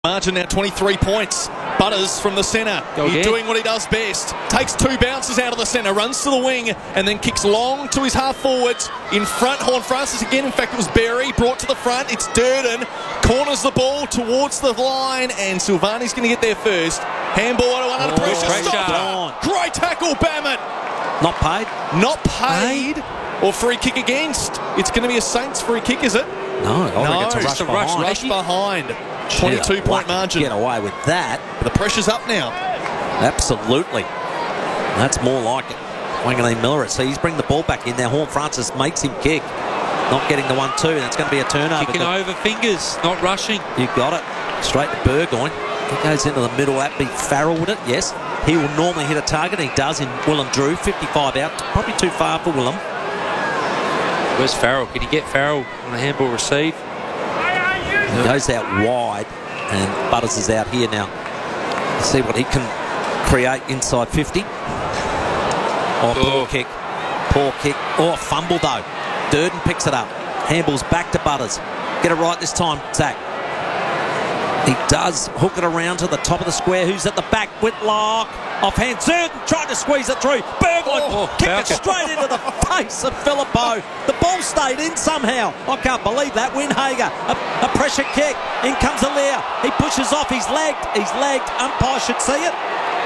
Margin now 23 points. Butters from the centre. He's doing what he does best. Takes two bounces out of the centre, runs to the wing, and then kicks long to his half forwards. In front, Horne-Francis again. In fact, it was Berry brought to the front. It's Durden. Corners the ball towards the line, and Silvani's going to get there first. Handball under pressure. Stop. Great tackle, Bammett. Not paid. Not paid. Or free kick against. It's going to be a Saints free kick, is it? No, I think it's a rush behind. 22-point margin. Get away with that. But the pressure's up now. Absolutely. That's more like it. Wanganeen Miller, so he's bringing the ball back in now. Horne-Francis makes him kick. Not getting the 1-2. That's going to be a turnover. Kicking over fingers, not rushing. You got it. Straight to Burgoyne. He goes into the middle. That'd be Farrell with it, yes. He will normally hit a target. He does in Willem Drew. 55 out. Probably too far for Willem. Where's Farrell? Can he get Farrell on a handball receive? He goes out wide, and Butters is out here now. Let's see what he can create inside 50. Oh, poor kick. Poor kick. Oh, fumble though. Durden picks it up. Handballs back to Butters. Get it right this time, Zach. He does hook it around to the top of the square. Who's at the back? Whitlock. Offhand. Durden trying to squeeze it through. Burgoyne kicked it straight into the face of Phillippo. The ball stayed in somehow. I can't believe that. Winhager. A pressure kick. In comes Aliir. He pushes off. He's legged. He's legged. Umpire should see it.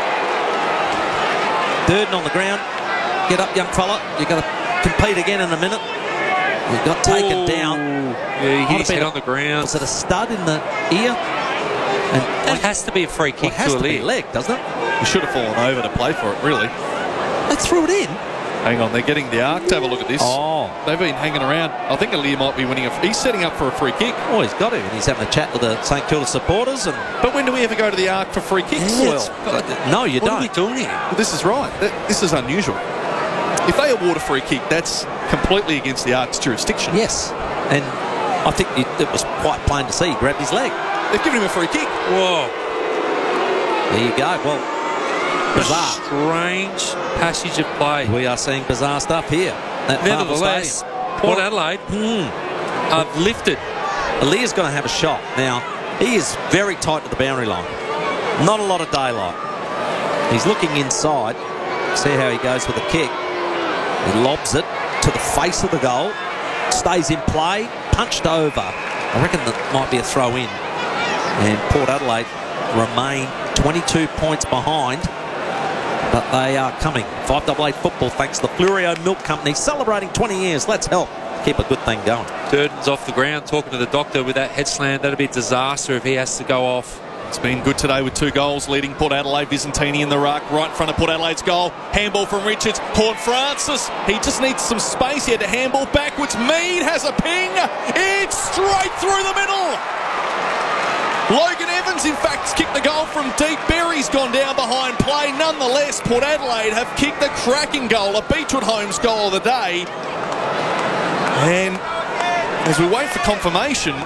Durden on the ground. Get up, young fella. You've got to compete again in a minute. He got taken down. Yeah, he hit his head on the ground. Was it a stud in the ear? And it has to be a free kick to a be leg, doesn't it? He should have fallen over to play for it, really. They threw it in. Hang on, they're getting the arc to have a look at this. Oh. They've been hanging around. I think Aliir might be winning. He's setting up for a free kick. Oh, he's got to. And he's having a chat with the St Kilda supporters. But when do we ever go to the arc for free kicks? No, you don't. What are we doing here? Well, this is right. This is unusual. If they award a free kick, that's completely against the arc's jurisdiction. Yes. And I think it was quite plain to see. He grabbed his leg. They've given him a free kick. Whoa. There you go. Well, bizarre. Strange passage of play. We are seeing bizarre stuff here. Nevertheless, Port Adelaide have lifted. Aliir's going to have a shot. Now, he is very tight to the boundary line. Not a lot of daylight. He's looking inside. See how he goes with the kick. He lobs it to the face of the goal. Stays in play. Punched over. I reckon that might be a throw in. And Port Adelaide remain 22 points behind, but they are coming. 588 football, thanks to the Flurio Milk Company, celebrating 20 years. Let's help keep a good thing going. Durden's off the ground talking to the doctor with that head slam. That'd be a disaster if he has to go off. It's been good today with 2 goals, leading Port Adelaide. Visentini in the ruck, right in front of Port Adelaide's goal. Handball from Richards. Horne-Francis, he just needs some space. He had to handball backwards. Mead has a ping. It's straight through the middle. Logan Evans, in fact, kicked the goal from deep. Berry's gone down behind play. Nonetheless, Port Adelaide have kicked the cracking goal, a Beechwood Homes goal of the day. And as we wait for confirmation,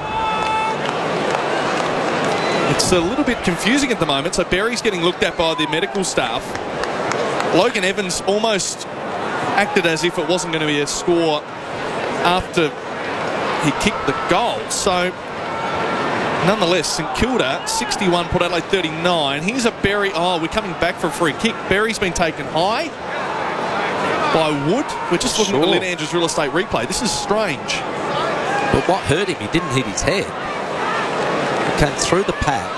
it's a little bit confusing at the moment. So Berry's getting looked at by the medical staff. Logan Evans almost acted as if it wasn't going to be a score after he kicked the goal. So nonetheless, St Kilda 61, Port Adelaide 39. Here's a Berry. Oh, we're coming back for a free kick. Berry's been taken high by Wood. We're just looking at the Lynn Andrews real estate replay. This is strange. But what hurt him? He didn't hit his head. He came through the pad.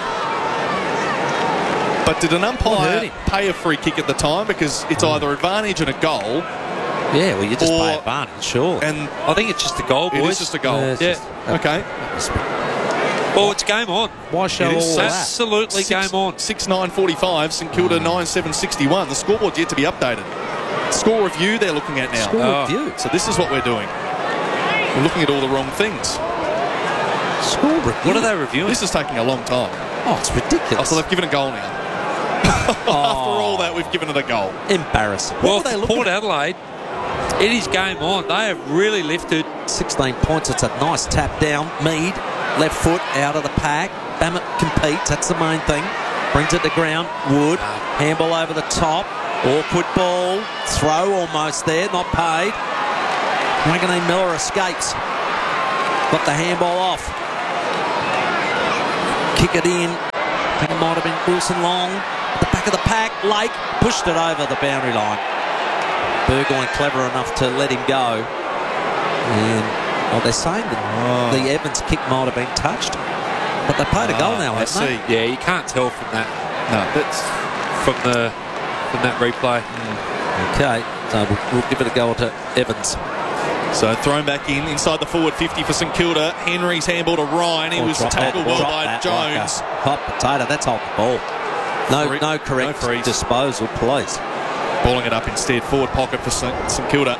But did an umpire pay a free kick at the time? Because it's either advantage and a goal. Yeah, well, you just pay advantage, sure. And I think it's just a goal, boys. It is just a goal. Okay. Well, it's game on. Why show all that? Absolutely game on. 6-9-45, St Kilda 9-7-61. The scoreboard's yet to be updated. Score review they're looking at now. Score review. So this is what we're doing. We're looking at all the wrong things. Score review? What are they reviewing? This is taking a long time. Oh, it's ridiculous. Oh, so they've given a goal now. After all that, we've given it a goal. Embarrassing. Well, for Port Adelaide, it is game on. They have really lifted. 16 points. It's a nice tap down. Mead, left foot out of the pack. Bammett competes. That's the main thing. Brings it to ground. Wood. Handball over the top. Awkward ball. Throw almost there. Not paid. Wanganeen Miller escapes. Got the handball off. kick it in. I think it might have been Wilson Long. At the back of the pack, Lake pushed it over the boundary line. Burgoyne clever enough to let him go. And they're saying that the Evans kick might have been touched. But they played a goal now, haven't they? Yeah, you can't tell from that. No, that's From that replay. Okay, so we'll give it a go to Evans. so thrown back inside the forward 50 for St Kilda. Henry's handball to Ryan. He was tackled well by Jones. Hot potato, that's off the ball. No correct disposal, please. Balling it up instead. Forward pocket for St Kilda.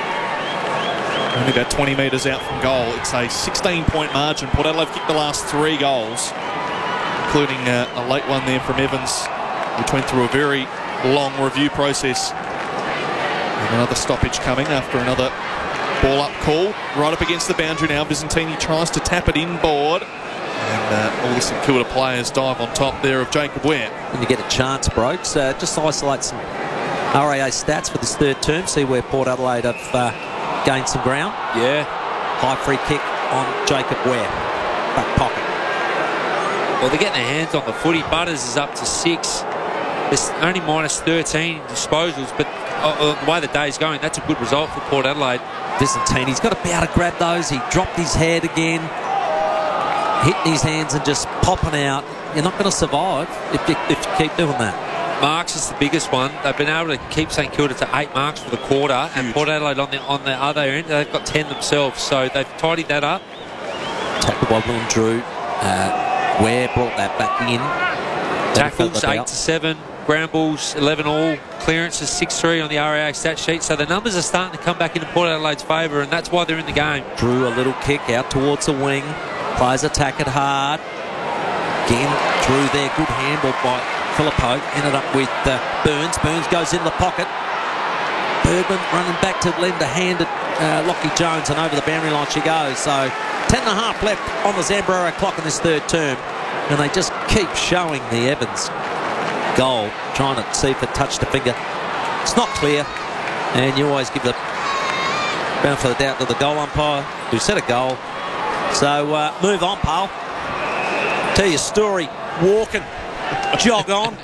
Only about 20 metres out from goal. It's a 16-point margin. Port Adelaide kicked the last 3 goals, including a late one there from Evans, which went through a very long review process. And another stoppage coming after another ball-up call. Right up against the boundary now. Visentini tries to tap it inboard. And all the St Kilda players dive on top there of Jacob Ware. When you get a chance, Brokes, just isolate some RAA stats for this third term. See where Port Adelaide have gained some ground. Yeah. High free kick on Jacob Ware. Back pocket. Well, they're getting their hands on the footy. Butters is up to 6. There's only minus 13 disposals, but the way the day's going, that's a good result for Port Adelaide. Visentini's got to be able to grab those. He dropped his head again, hitting his hands and just popping out. You're not going to survive if you keep doing that. Marks is the biggest one. They've been able to keep St Kilda to 8 marks for the quarter, and Port Adelaide on the other end, they've got 10 themselves, so they've tidied that up. Tackled by Will and Drew. Ware brought that back in. Tackles 8-7, ground balls 11 all, clearances 6-3 on the RAA stat sheet. So the numbers are starting to come back into Port Adelaide's favour, and that's why they're in the game. Drew a little kick out towards the wing. Players attack it hard. Again, Drew there, good handball by Philippo. Ended up with Burns. Burns goes into the pocket. Bergman running back to lend a hand at Lockie Jones, and over the boundary line she goes. So 10.5 left on the Zambrero clock in this third term, and they just keep showing the Evans goal, trying to see if it touched the finger. It's not clear, and you always give the benefit of the doubt to the goal umpire who set a goal. So move on, pal. Tell your story, walking, jog on.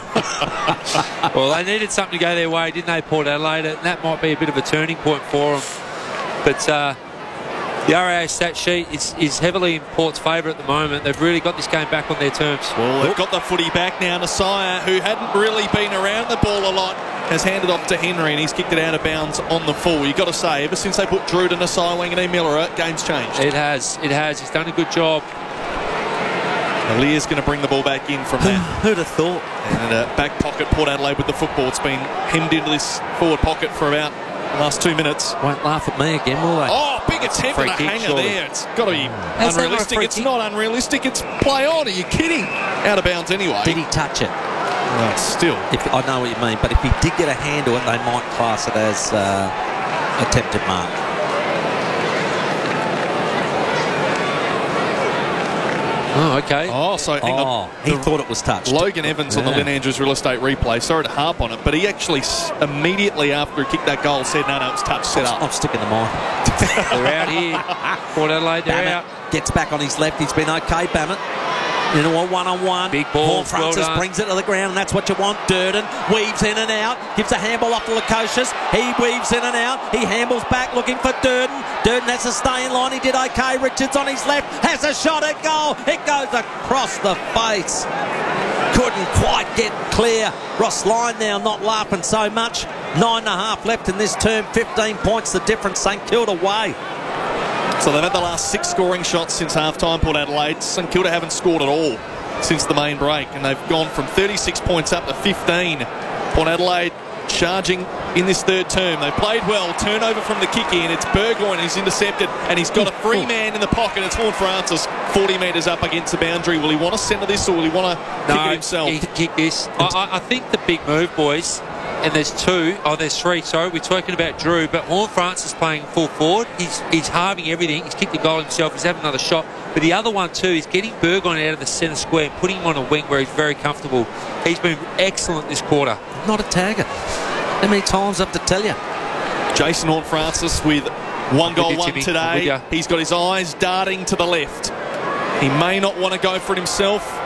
Well, they needed something to go their way, didn't they, Port Adelaide? And that might be a bit of a turning point for them. But the RAA stat sheet is heavily in Port's favour at the moment. They've really got this game back on their terms. Well, they've got the footy back now. Nasiah, who hadn't really been around the ball a lot, has handed off to Henry, and he's kicked it out of bounds on the full. You've got to say, ever since they put Drew to Nasiah, Wanganeen Miller, game's changed. It has. He's done a good job. Alia's going to bring the ball back in from that. Who'd have thought? And back pocket, Port Adelaide with the football. It's been hemmed into this forward pocket for about the last 2 minutes. Won't laugh at me again, will they? Oh, big attempt and a hanger there. It's got to be unrealistic. It's not unrealistic. It's play on. Are you kidding? Out of bounds anyway. Did he touch it? No, still. I know what you mean, but if he did get a hand to it, they might class it as attempted mark. Oh, okay. Oh, so hang on. He thought it was touched. Logan Evans on the Lynn Andrews real estate replay. Sorry to harp on it, but he actually immediately after he kicked that goal said, no, it's touched, set up. I'm sticking to mine. They're out here. Port Adelaide, they're out. Gets back on his left. He's been okay, Bammett. You know, a one-on-one. Big ball. Francis brings it to the ground, and that's what you want. Durden weaves in and out. Gives a handball off to Lukosius. He weaves in and out. He handballs back looking for Durden. Durden has to stay in line. He did okay. Richards on his left. Has a shot at goal. It goes across the face. Couldn't quite get clear. Ross Lyon now not laughing so much. 9.5 left in this term. 15 points the difference. St Kilda way. So they've had the last 6 scoring shots since half-time, Port Adelaide. St Kilda haven't scored at all since the main break, and they've gone from 36 points up to 15. Port Adelaide charging in this third term. They played well. Turnover from the kick in. It's Burgoyne. He's intercepted, and he's got a free man in the pocket. It's Horn Francis, 40 metres up against the boundary. Will he want to centre this, or will he want to kick it himself? He can kick this. I think the big move, boys, and there's 3, sorry. We're talking about Drew, but Horn Francis playing full forward. He's halving everything. He's kicked the goal himself. He's having another shot. But the other one too is getting Burgoyne out of the centre square and putting him on a wing where he's very comfortable. He's been excellent this quarter. Not a tagger. How many times I have to tell you? Jason Horn Francis with 1 goal, 1 Timmy. today. He's got his eyes darting to the left. He may not want to go for it himself.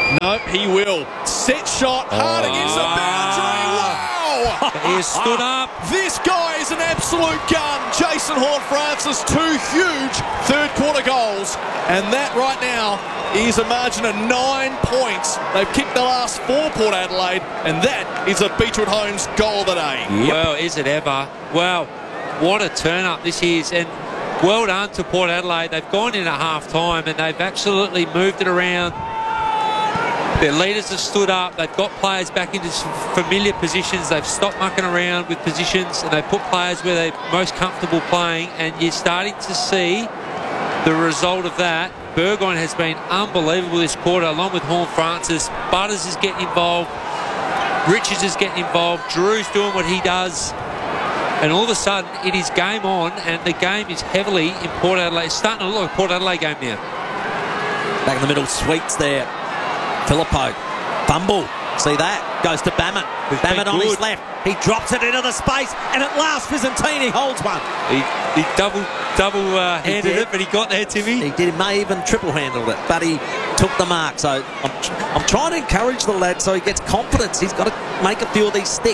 Nope, he will. Set shot, hard against the boundary. Wow! He has stood up. This guy is an absolute gun. Jason Horne-Francis, 2 huge third-quarter goals. And that right now is a margin of 9 points. They've kicked the last 4, Port Adelaide, and that is a Beechwood Homes goal of the day. Yep. Well, is it ever? Wow, what a turn-up this is. And well done to Port Adelaide. They've gone in at half-time and they've absolutely moved it around. Their leaders have stood up. They've got players back into some familiar positions. They've stopped mucking around with positions and they've put players where they're most comfortable playing. And you're starting to see the result of that. Burgoyne has been unbelievable this quarter, along with Horne-Francis. Butters is getting involved. Richards is getting involved. Drew's doing what he does. And all of a sudden, it is game on, and the game is heavily in Port Adelaide. It's starting to look like a Port Adelaide game now. Back in the middle, Sweets there. Phillipou, fumble. See that? Goes to Bammett. Bammett on his left. He drops it into the space, and at last, Visentini holds one. He double-handed it, but he got there, Timmy. He did. He may even triple-handled it, but he took the mark. So I'm trying to encourage the lad so he gets confidence. He's got to make a few of these stick.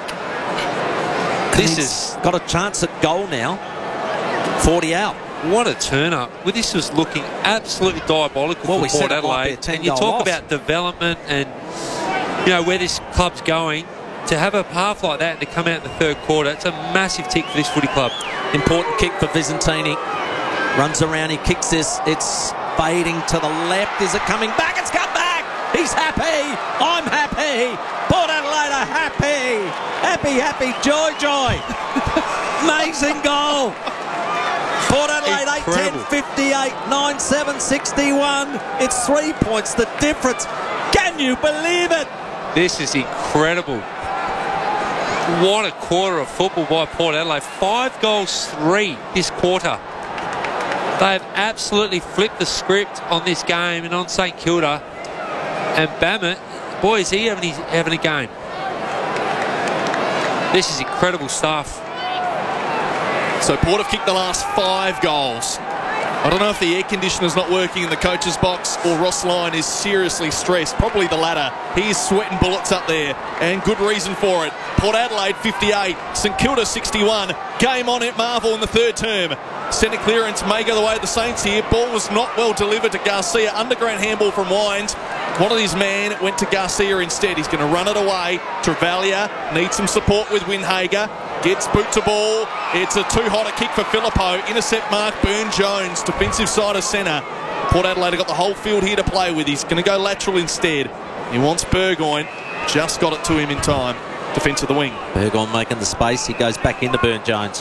This is got a chance at goal now. 40 out. What a turn-up. Well, this was looking absolutely diabolical for Port Adelaide. And you talk about development and, you know, where this club's going. To have a half like that and to come out in the third quarter, it's a massive tick for this footy club. Important kick for Visentini. Runs around, he kicks this. It's fading to the left. Is it coming back? It's come back. He's happy. I'm happy. Port Adelaide are happy. Happy, joy. Amazing goal. Port Adelaide 8-10, 58, 9-7, 61. It's 3 points, the difference. Can you believe it? This is incredible. What a quarter of football by Port Adelaide. 5 goals, 3 this quarter. They have absolutely flipped the script on this game and on St Kilda. And Bammett, boy, is he having a game. This is incredible stuff. So Port have kicked the last 5 goals. I don't know if the air conditioner's not working in the coach's box or Ross Lyon is seriously stressed. Probably the latter. He is sweating bullets up there, and good reason for it. Port Adelaide 58, St Kilda 61. Game on at Marvel in the third term. Centre clearance may go the way of the Saints here. Ball was not well delivered to Garcia. Underground handball from Wines. One of these men went to Garcia instead. He's going to run it away. Travalia needs some support with Windhager. Gets boot to ball. It's a too-hot a kick for Phillipou. Intercept mark, Burn-Jones. Defensive side of centre. Port Adelaide have got the whole field here to play with. He's going to go lateral instead. He wants Burgoyne. Just got it to him in time. Defence of the wing. Burgoyne making the space. He goes back into Burn-Jones.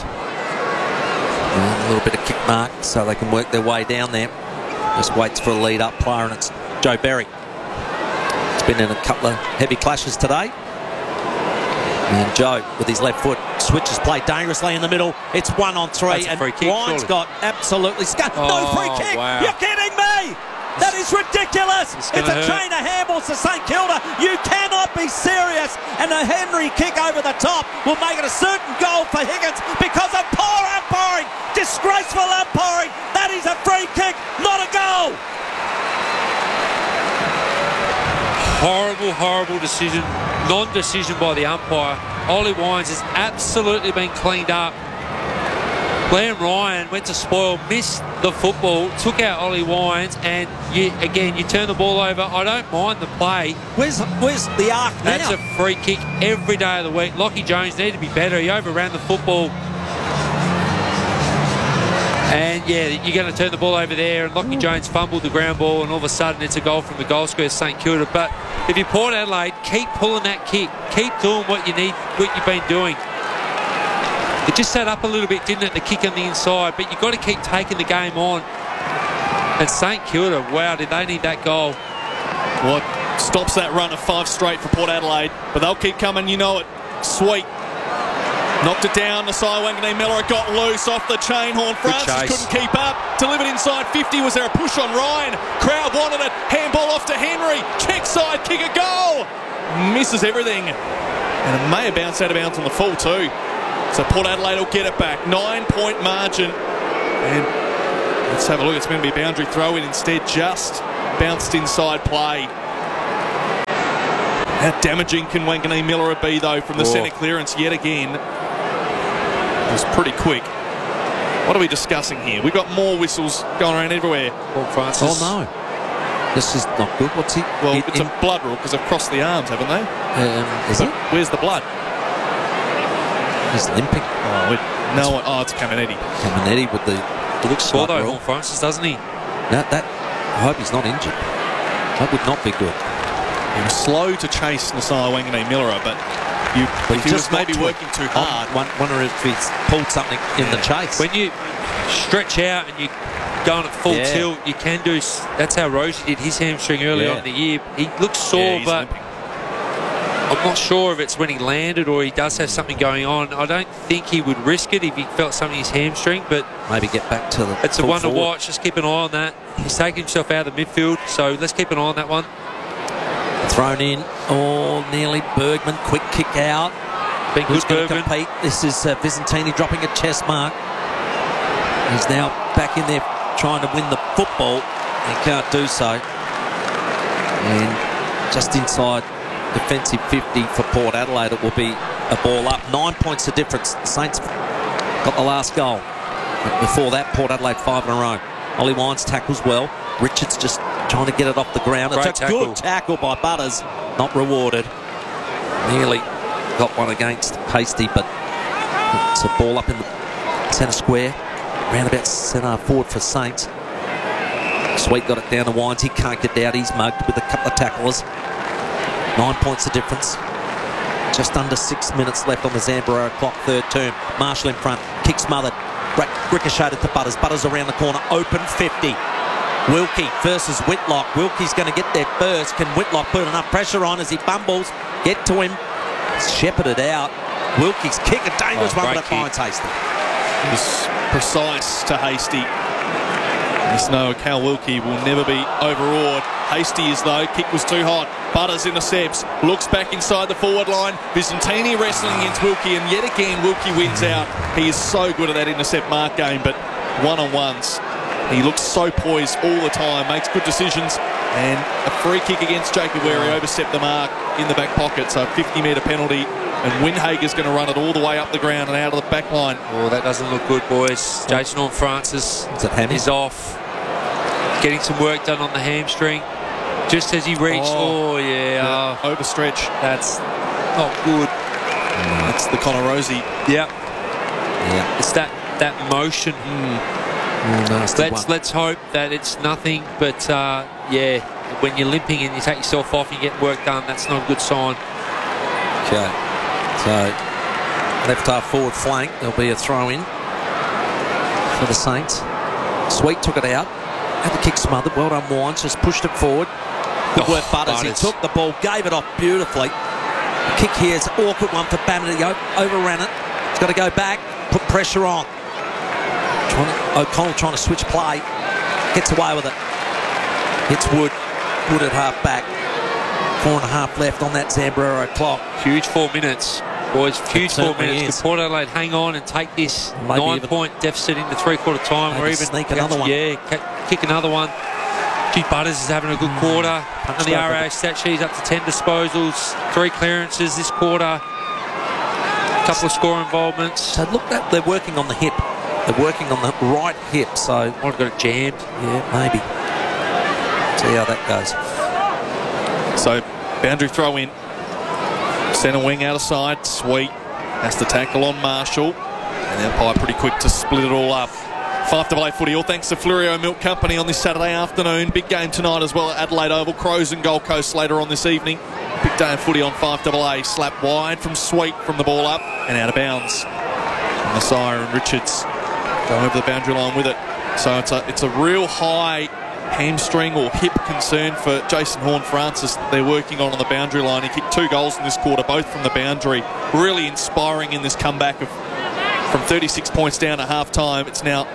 A little bit of kick mark so they can work their way down there. Just waits for a lead-up player, and it's Joe Berry. He's been in a couple of heavy clashes today. And Joe, with his left foot, switches play dangerously in the middle. It's 1-on-3, and Wines got absolutely scuffed. No free kick! Wow. You're kidding me! That is ridiculous! It's a chain of handballs to St Kilda. You cannot be serious! And a Henry kick over the top will make it a certain goal for Higgins because of poor umpiring! Disgraceful umpiring! That is a free kick, not a goal! Horrible decision. Non-decision by the umpire. Ollie Wines has absolutely been cleaned up. Liam Ryan went to spoil, missed the football, took out Ollie Wines, and you turn the ball over. I don't mind the play. Where's the arc now? That's a free kick every day of the week. Lockie Jones needed to be better. He overran the football. And yeah, you're going to turn the ball over there, and Lockie Jones fumbled the ground ball, and all of a sudden it's a goal from the goal square, St Kilda. But if you're Port Adelaide, keep pulling that kick. Keep doing what you've been doing. It just sat up a little bit, didn't it, the kick on the inside, but you've got to keep taking the game on. And St Kilda, wow, did they need that goal. What stops that run of 5 straight for Port Adelaide, but they'll keep coming, you know it. Sweet. Knocked it down. Nasai Wanganeen Miller got loose off the chain. Horne-Francis couldn't keep up. Delivered inside 50. Was there a push on Ryan? Crowd wanted it. Handball off to Henry. Check side, kick a goal. Misses everything. And it may have bounced out of bounds on the full too. So Port Adelaide will get it back. 9-point margin. And let's have a look. It's going to be a boundary throw in instead. Just bounced inside play. How damaging can Wanganeen Miller be, though, from the centre clearance yet again? It was pretty quick. What are we discussing here? We've got more whistles going around everywhere. Paul Francis. Oh, no. This is not good. What's he? Well, it's a blood rule because they've crossed the arms, haven't they? Is it? Where's the blood? He's limping. Oh, it's Caminetti. Caminetti with the... It looks sore, though, Paul Francis, doesn't he? I hope he's not injured. That would not be good. He was slow to chase Nasiah Wanganeen Miller, but if he was maybe working too hard. Wonder if he's pulled something in the chase. When you stretch out and you go on at full tilt, you can do. That's how Rosie did his hamstring early on in the year. He looks sore, but limping. I'm not sure if it's when he landed or he does have something going on. I don't think he would risk it if he felt something in his hamstring, but maybe get back to the. It's a one to watch. Just keep an eye on that. He's taking himself out of the midfield, so let's keep an eye on that one. Thrown in, nearly Bergman, quick kick out. Been Who's good, going to compete? This is Visentini dropping a chest mark. He's now back in there trying to win the football. He can't do so. And just inside defensive 50 for Port Adelaide, it will be a ball up. 9 points of difference. The Saints got the last goal. But before that, Port Adelaide 5 in a row. Ollie Wines tackles well. Richards just trying to get it off the ground. It's a good tackle by Butters. Not rewarded. Nearly got one against Hasty, but it's a ball up in the centre square. Round about centre forward for Saints. Sweet got it down to Wines. He can't get out. He's mugged with a couple of tacklers. 9 points of difference. Just under 6 minutes left on the Zambrero clock, third term. Marshall in front. Kick smothered. Ricocheted to Butters. Butters around the corner. Open 50. Wilkie versus Whitlock. Wilkie's going to get there first. Can Whitlock put enough pressure on as he bumbles? Get to him. Shepherded out. Wilkie's kick, a dangerous one, but it finds Hasty. It was precise to Hasty. You know, Cal Wilkie will never be overawed. Hasty is, though. Kick was too hot. Butters intercepts. Looks back inside the forward line. Visentini wrestling against Wilkie, and yet again Wilkie wins out. He is so good at that intercept mark game, but one-on-ones. He looks so poised all the time, makes good decisions, and a free kick against Jacob where he overstepped the mark in the back pocket. So a 50-metre penalty, and Windhager's going to run it all the way up the ground and out of the back line. Oh, that doesn't look good, boys. Jason Horne-Francis is off. Getting some work done on the hamstring. Just as he reached, overstretch. That's not good. That's the Connor Rosie. Yeah. It's that motion. Let's hope that it's nothing, but when you're limping and you take yourself off and you get work done, that's not a good sign. Okay, so left half forward flank, there'll be a throw in for the Saints. Sweet took it out, had the kick smothered, well done Wines, just pushed it forward. Good work Butters, he took the ball, gave it off beautifully. The kick here is an awkward one for Bamity, overran it, he's got to go back, put pressure on. O'Connell trying to switch play, gets away with it. Hits Wood at half back. 4.5 left on that Zambrero clock. Huge 4 minutes, boys. Huge 4 minutes. Could Port Adelaide hang on and take this 9-point deficit into three-quarter time, or even sneak another one? Yeah, kick another one. Gee, Butters is having a good quarter. On the RAA stat sheet, he's up to 10 disposals, 3 clearances this quarter. Couple of score involvements. So look, they're working on the hip. They're working on the right hip, so... Might have got it jammed. Yeah, maybe. See how that goes. So, boundary throw in. Centre wing out of side. Sweet has to tackle on Marshall. And the umpire pretty quick to split it all up. 5AA footy, all thanks to Flurio Milk Company on this Saturday afternoon. Big game tonight as well at Adelaide Oval. Crows and Gold Coast later on this evening. Big day of footy on 5AA. Slap wide from Sweet from the ball up and out of bounds. Messiah and Richards go over the boundary line with it. So it's a real high hamstring or hip concern for Jason Horne-Francis that they're working on the boundary line. He kicked 2 goals in this quarter, both from the boundary. Really inspiring in this comeback from 36 points down at half-time. It's now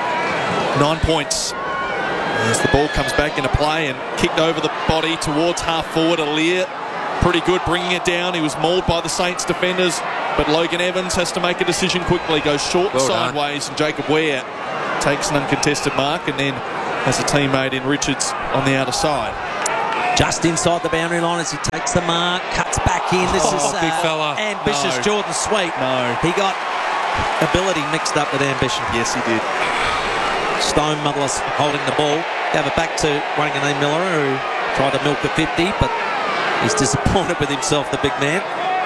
9 points. As the ball comes back into play and kicked over the body towards half-forward, Aliir. Pretty good bringing it down. He was mauled by the Saints defenders, but Logan Evans has to make a decision quickly. Goes short and sideways, and Jacob Ware takes an uncontested mark and then has a teammate in Richards on the outer side. Just inside the boundary line as he takes the mark, cuts back in. This is big fella. ambitious No. Jordan Sweet. No. He got ability mixed up with ambition. Yes, he did. Stone Motherless holding the ball. Gave it back to Wanganeen Miller, who tried to milk a 50, but he's disappointed with himself, the big man.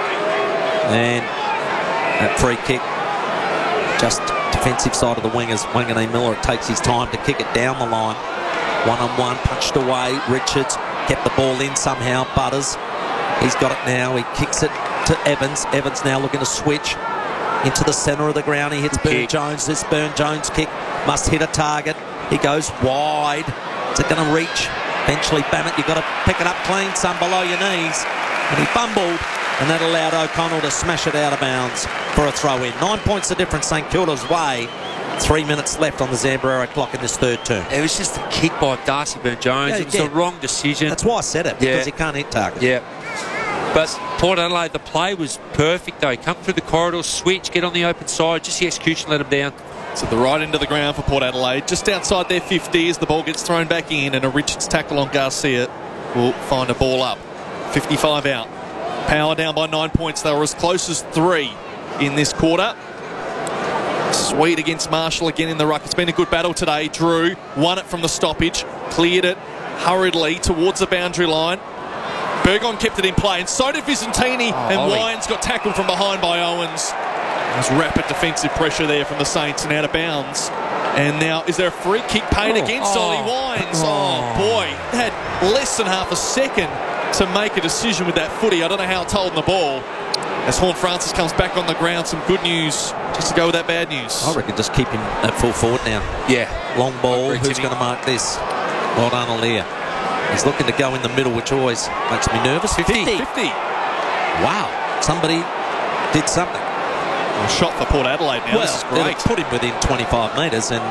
And that free kick, just defensive side of the wing as Wanganeen Miller takes his time to kick it down the line. One-on-one, punched away. Richards kept the ball in somehow. Butters, he's got it now. He kicks it to Evans. Evans now looking to switch into the centre of the ground. He hits Burn Jones. This Burn Jones kick must hit a target. He goes wide. Is it going to reach? Eventually, Bammett, you've got to pick it up clean, son, below your knees. And he fumbled, and that allowed O'Connell to smash it out of bounds for a throw-in. 9 points the difference St Kilda's way. 3 minutes left on the Zambrero clock in this third term. It was just a kick by Darcy Burn-Jones. Yeah, It was yeah. the wrong decision. That's why I said it, because Yeah. he can't hit target. Yeah. But Port Adelaide, the play was perfect, though. Come through the corridor, switch, get on the open side. Just the execution let him down. So the right end of the ground for Port Adelaide, just outside their 50 as the ball gets thrown back in, and a Richards tackle on Garcia will find a ball up. 55 out. Power down by 9 points. They were as close as 3 in this quarter. Sweet against Marshall again in the ruck. It's been a good battle today. Drew won it from the stoppage, cleared it hurriedly towards the boundary line. Burgon kept it in play, and so did Visentini, and Ollie. Wines got tackled from behind by Owens. There's rapid defensive pressure there from the Saints and out of bounds. And now, is there a free kick paid against Ollie Wines? Oh, boy. They had less than half a second to make a decision with that footy. I don't know how it's holding the ball. As Horne-Francis comes back on the ground, some good news just to go with that bad news. I reckon just keep him at full forward now. Yeah. Long ball, Agree, who's Timmy. going to mark this? Well done, Aaliyah. He's looking to go in the middle, which always makes me nervous. 50. Wow. Somebody did something. Well, shot for Port Adelaide now. This is Well, great. they put him within 25 metres, and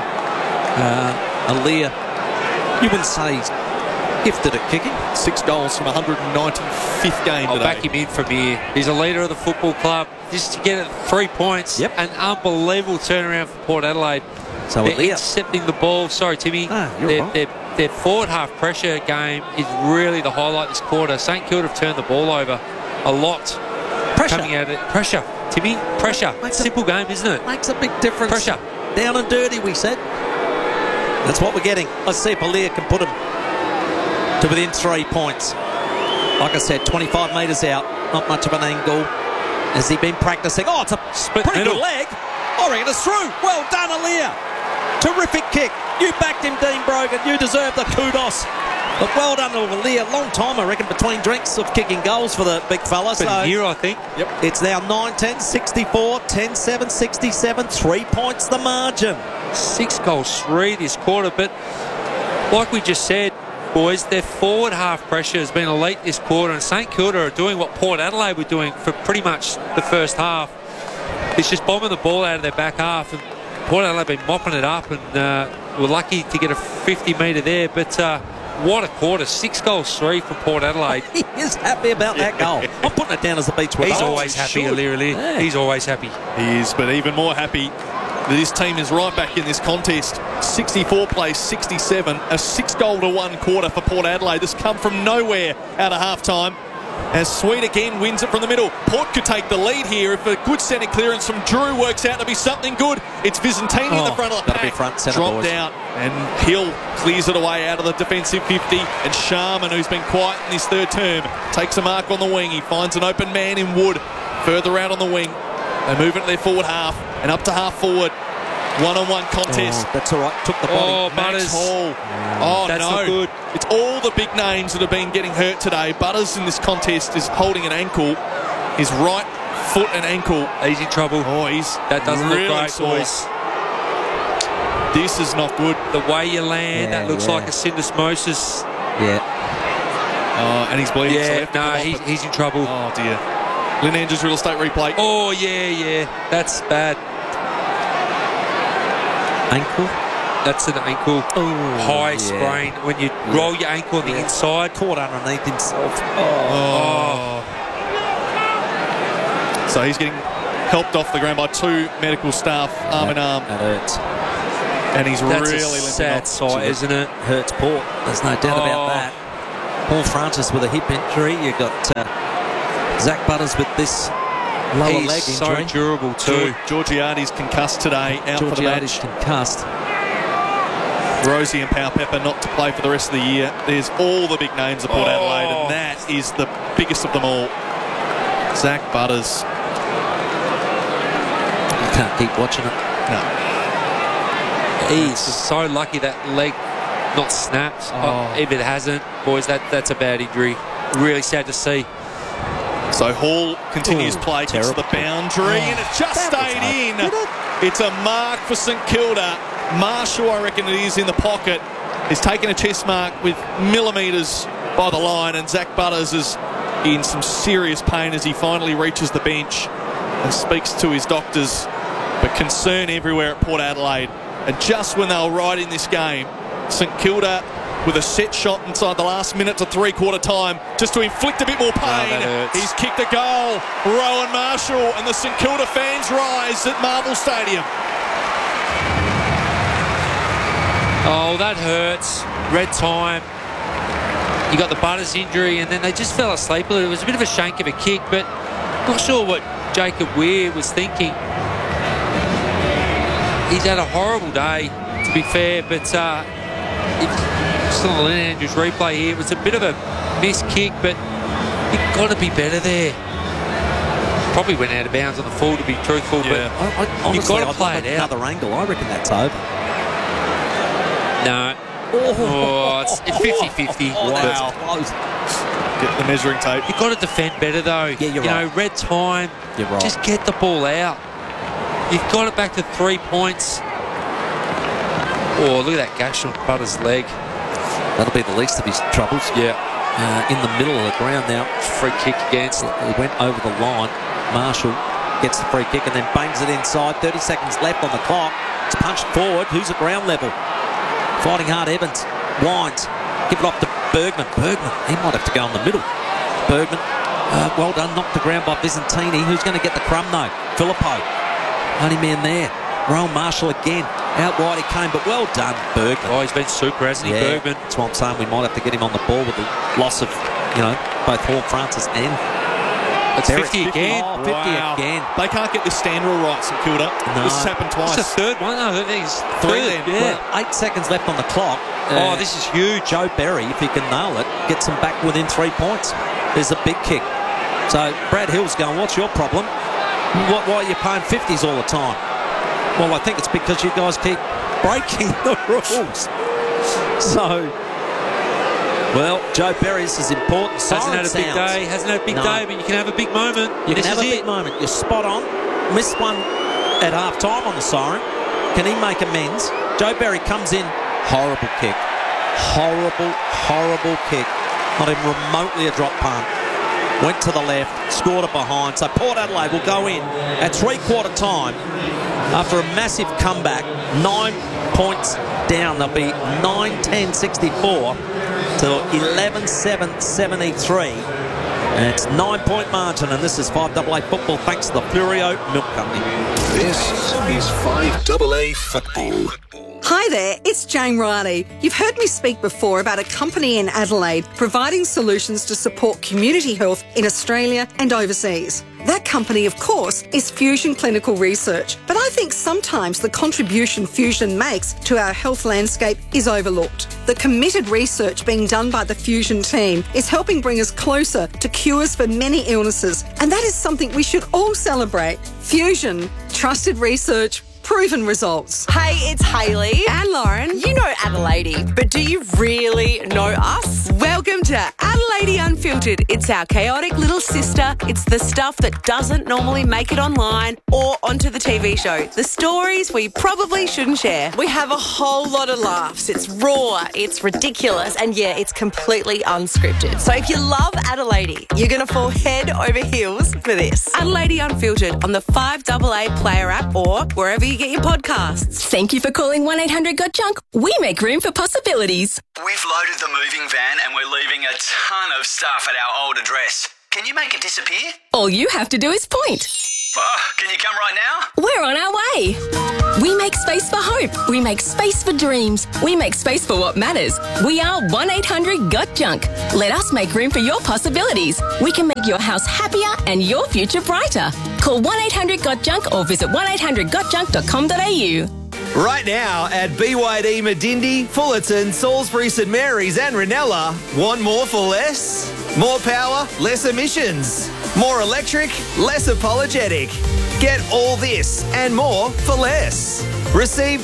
Aaliyah, you wouldn't say he's gifted at kicking. 6 goals from 195th game I'll today. back him in from here. He's a leader of the football club. Just to get it 3 points. Yep. An unbelievable turnaround for Port Adelaide. So They're Aaliyah, intercepting the ball. Sorry, Timmy. you're right. Their forward half pressure game is really the highlight this quarter. St Kilda have turned the ball over a lot. pressure Coming out of it. Pressure, Timmy. Pressure. Makes a- Simple game, isn't it? makes a big difference. Pressure. Down and dirty, we said. That's what we're getting. Let's see if Aaliyah can put him to within 3 points. Like I said, 25 metres out, not much of an angle. Has he been practising? Oh, it's a Split pretty middle. good leg. I reckon it's through. Well done, Aaliyah. Terrific kick. You backed him, Dean Brogan. You deserve the kudos. But well done to Aaliyah. Long time, I reckon, between drinks of kicking goals for the big fella. Been a year, I think. It's now 9-10, 64, 10-7, 67. 3 points the margin. 6 goals, 3 this quarter. But like we just said, boys, their forward half pressure has been elite this quarter, and St Kilda are doing what Port Adelaide were doing for pretty much the first half. It's just bombing the ball out of their back half, and Port Adelaide have been mopping it up, and were lucky to get a 50 metre there. But what a quarter. 6 goals, 3 for Port Adelaide. He is happy about that goal. I'm putting it down as a beach with He's goals. always happy, Should. Aaliyah. Yeah. He's always happy. He is, but even more happy that his team is right back in this contest. 64 plays 67, a 6-goal-to-1 quarter for Port Adelaide. This come from nowhere out of half-time. As Sweet again wins it from the middle. Port could take the lead here if a good centre clearance from Drew works out to be something good. It's Visentini in the front of the gotta pack. be front centre, Dropped boys. out, and Hill clears it away out of the defensive 50. And Sharman, who's been quiet in this third term, takes a mark on the wing. He finds an open man in Wood further out on the wing. They move into their forward half and up to half forward. One-on-one contest. Oh, that's all right. Took the body. Oh, Max Butters. Hall. Oh, That's no. not good. It's all the big names that have been getting hurt today. Butters in this contest is holding an ankle. His right foot and ankle. He's in trouble. Oh, he's That doesn't really look great, sore. boys. This is not good. The way you land, Yeah, that looks yeah. like a syndesmosis. Yeah. And he's bleeding. so they Yeah, have to no, come off it. he's in trouble. Oh, dear. Lynn Andrews real estate replay. Oh, yeah, that's bad. Ankle. That's an ankle high yeah. sprain. When you roll your ankle on the inside. Caught underneath himself. Oh. So he's getting helped off the ground by 2 medical staff, arm in arm. That hurts. And he's That's really a limping sad off. sight, isn't it? Hurts Port. There's no doubt about Oh. that. Paul Francis with a hip injury. You've got Zach Butters with this lower He's leg so injury. durable too. Georgiades concussed today, out for the match. concussed. Rosie and Powell Pepper not to play for the rest of the year. There's all the big names of Port Adelaide, and that is the biggest of them all. Zach Butters. You can't keep watching it. No. He's so lucky that leg not snapped. If it hasn't, boys, that's a bad injury. Really sad to see. So Hall continues play, gets to the boundary, and it just stayed in. It's a mark for St Kilda. Marshall, I reckon it is, in the pocket, is taking a chest mark with millimetres by the line, and Zach Butters is in some serious pain as he finally reaches the bench and speaks to his doctors. But concern everywhere at Port Adelaide. And just when they were right in this game, St Kilda with a set shot inside the last minute to three-quarter time just to inflict a bit more pain. He's kicked a goal. Rowan Marshall, and the St Kilda fans rise at Marvel Stadium. Oh, that hurts. Red time. You got the Butters injury, and then they just fell asleep. It was a bit of a shank of a kick, but not sure what Jacob Weir was thinking. He's had a horrible day, to be fair, but it's on the Lynn Andrews replay here. It was a bit of a missed kick, but you've got to be better there. Probably went out of bounds on the full, to be truthful, but you've got to play it out. Another angle, I reckon that's over. No. It's 50-50. Wow. Close. Get the measuring tape. You've got to defend better, though. Yeah, you're right. Red time. You're right. Just get the ball out. You've got it back to 3 points. Oh, look at that gash on Butters' leg. That'll be the least of his troubles. Yeah. In the middle of the ground now. Free kick against. He went over the line. Marshall gets the free kick and then bangs it inside. 30 seconds left on the clock. It's punched forward. Who's at ground level? Fighting hard, Evans. Wines. Give it off to Bergman. He might have to go in the middle. Bergman. Well done. Knocked the ground by Visentini. Who's going to get the crumb, though? Filippo. Only man there. Rowan Marshall again. Out wide he came, but well done, Bergman. Oh, he's been super, hasn't he, Bergman? That's why I'm saying we might have to get him on the ball with the loss of, both Hall Francis and... It's 50 again. Oh, 50 again. They can't get this stand rule right, St Kilda. No. This has happened twice. It's the third one. No, I think it's Three third. then. Well, 8 seconds left on the clock. This is huge. Joe Berry, if he can nail it, gets them back within 3 points. There's a big kick. So Brad Hill's going, what's your problem? Why are you paying 50s all the time? Well, I think it's because you guys keep breaking the rules. So, well, Joe Berry, this is important. Hasn't had a big day. Hasn't had a big day, but you can have a big moment. You can have a big moment. You're spot on. Missed one at half-time on the siren. Can he make amends? Joe Berry comes in. Horrible kick. Horrible kick. Not even remotely a drop punt. Went to the left, scored it behind. So Port Adelaide will go in at three-quarter time after a massive comeback. 9 points down. They'll be 9-10-64 to 11-7-73. And it's 9-point margin, and this is 5AA football thanks to the Flurio Milk Company. This is 5AA football. Hi there, it's Jane Riley. You've heard me speak before about a company in Adelaide providing solutions to support community health in Australia and overseas. That company, of course, is Fusion Clinical Research. But I think sometimes the contribution Fusion makes to our health landscape is overlooked. The committed research being done by the Fusion team is helping bring us closer to cures for many illnesses, and that is something we should all celebrate. Fusion, trusted research, proven results. Hey, it's Hayley. And Lauren. You know Adelaide, but do you really know us? Welcome to Adelaide Unfiltered. It's our chaotic little sister. It's the stuff that doesn't normally make it online or onto the TV show. The stories we probably shouldn't share. We have a whole lot of laughs. It's raw, it's ridiculous, and yeah, it's completely unscripted. So if you love Adelaide, you're going to fall head over heels for this. Adelaide Unfiltered on the 5AA Player app or wherever you get your podcasts. Thank you for calling 1-800-GOT-JUNK. We make room for possibilities. We've loaded the moving van and we're leaving a ton of stuff at our old address. Can you make it disappear? All you have to do is point. Can you come right now? We're on our way. We make space for hope. We make space for dreams. We make space for what matters. We are 1-800-GOT-JUNK. Let us make room for your possibilities. We can make your house happier and your future brighter. Call 1-800-GOT-JUNK or visit 1-800-GOTJUNK.com.au. Right now at BYD Medindi, Fullerton, Salisbury, St Mary's and Ranella. Want more for less? More power, less emissions. More electric, less apologetic. Get all this and more for less. Receive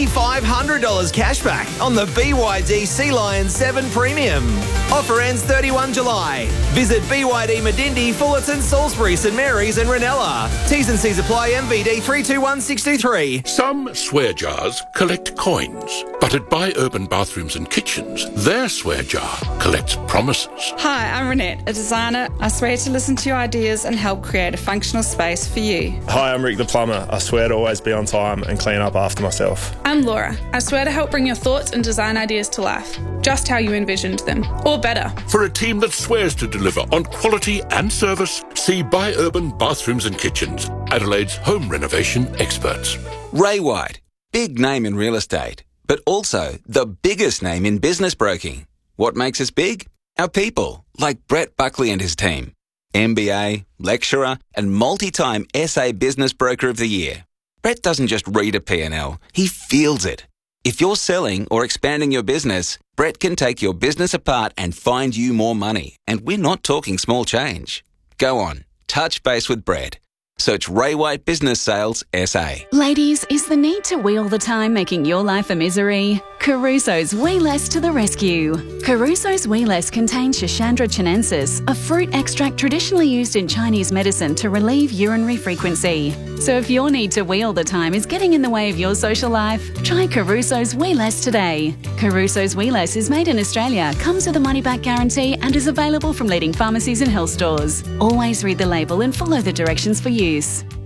$2,500 cash back on the BYD Sea Lion 7 Premium. Offer ends 31 July. Visit BYD Medindi, Fullerton, Salisbury, St Mary's and Ranella. T's and C's apply. MVD 321623. Some swear jars collect coins, but at Buy Urban Bathrooms and Kitchens, their swear jar collects promises. Hi, I'm Renette, a designer. I swear to listen to your ideas and help create a functional space for you. Hi, I'm Rick the plumber. I swear to always be on time and clean up after myself. I'm Laura. I swear to help bring your thoughts and design ideas to life, just how you envisioned them, or better. For a team that swears to deliver on quality and service, see Buy Urban Bathrooms and Kitchens, Adelaide's home renovation experts. Ray White, big name in real estate, but also the biggest name in business broking. What makes us big? Our people, like Brett Buckley and his team. MBA, lecturer, and multi-time SA Business Broker of the Year. Brett doesn't just read a P&L, he feels it. If you're selling or expanding your business, Brett can take your business apart and find you more money. And we're not talking small change. Go on, touch base with Brett. Search Ray White Business Sales SA. Ladies, is the need to wheel the time making your life a misery? Caruso's Wee Less to the rescue. Caruso's Wee Less contains Schisandra chinensis, a fruit extract traditionally used in Chinese medicine to relieve urinary frequency. So if your need to wheel the time is getting in the way of your social life, try Caruso's Wee Less today. Caruso's Wee Less is made in Australia, comes with a money-back guarantee and is available from leading pharmacies and health stores. Always read the label and follow the directions for use.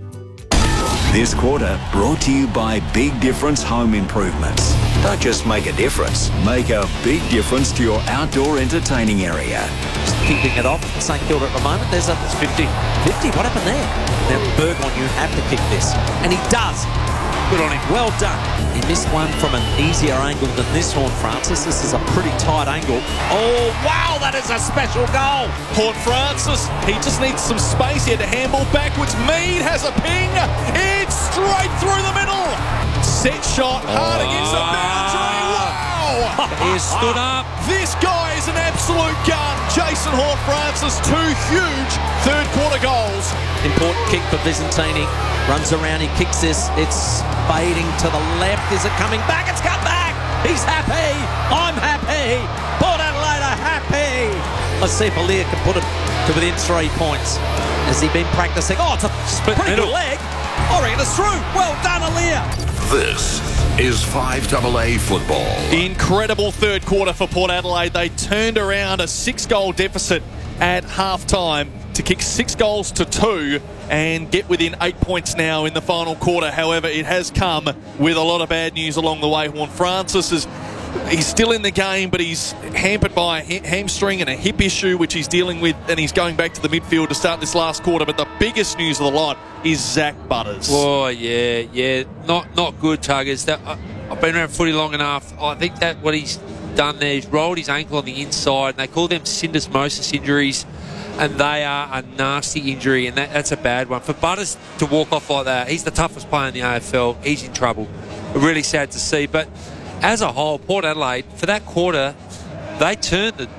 This quarter brought to you by Big Difference Home Improvements. Don't just make a difference, make a big difference to your outdoor entertaining area. Just keeping it off St Kilda at the moment. There's 50. What happened there? Now, Burgoyne, you have to kick this. And he does. Good on him. Well done. He missed one from an easier angle than this, Horn Francis. This is a pretty tight angle. Oh, wow, that is a special goal. Horn Francis, he just needs some space. He had to handball backwards. Mead has a ping. It's straight through the middle. Set shot, hard against the boundary. Wow. He stood up. This guy is an absolute gun. Jason Horn-Francis, 2 huge third quarter goals. Important kick for Visentini. Runs around, he kicks this. It's fading to the left. Is it coming back? It's come back. He's happy. I'm happy. Port Adelaide are happy. Let's see if Aliir can put him to within 3 points. Has he been practicing? Oh, it's a pretty good leg. I reckon it's through. Well done, Aliir. This is 5AA football. Incredible third quarter for Port Adelaide. They turned around a 6-goal deficit at half-time to kick 6 goals to 2 and get within 8 points now in the final quarter. However, it has come with a lot of bad news along the way. Horn-Francis he's still in the game, but he's hampered by a hamstring and a hip issue, which he's dealing with, and he's going back to the midfield to start this last quarter. But the biggest news of the lot is Zach Butters. Oh, yeah. Not good, Tuggers. I've been around footy long enough. I think that what he's done there, he's rolled his ankle on the inside, and they call them syndesmosis injuries, and they are a nasty injury, and that's a bad one. For Butters to walk off like that, he's the toughest player in the AFL. He's in trouble. Really sad to see, but as a whole, Port Adelaide, for that quarter, they turned the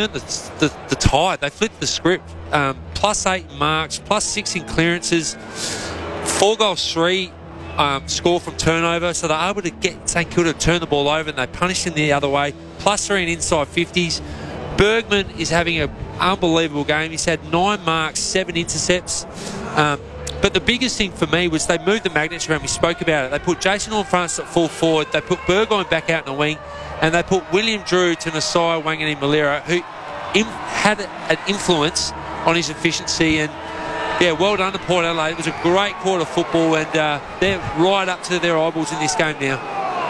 tide. They flipped the script. +8 marks, +6 in clearances, 4 goals, 3 score from turnover. So they're able to get St Kilda to turn the ball over, and they punished him the other way. +3 in inside 50s. Bergman is having an unbelievable game. He's had 9 marks, 7 intercepts. But the biggest thing for me was they moved the magnets around. We spoke about it. They put Jason Horn-Francis at full forward. They put Burgoyne back out in the wing. And they put William Drew to Nasiah Wanganeen-Malira, who had an influence on his efficiency. And, yeah, well done to Port Adelaide. It was a great quarter of football, and they're right up to their eyeballs in this game now.